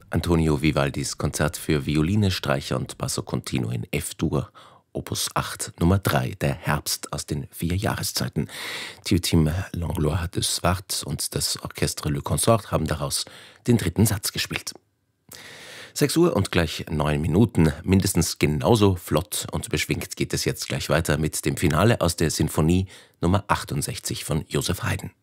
Antonio Vivaldis Konzert für Violine, Streicher und Basso Continuo in F-Dur, Opus 8, Nummer 3, der Herbst aus den 4 Jahreszeiten. Thiotim Langlois de Swart und das Orchestre Le Consort haben daraus den 3. Satz gespielt. 6 Uhr und gleich 9 Minuten, mindestens genauso flott und beschwingt geht es jetzt gleich weiter mit dem Finale aus der Sinfonie Nummer 68 von Joseph Haydn.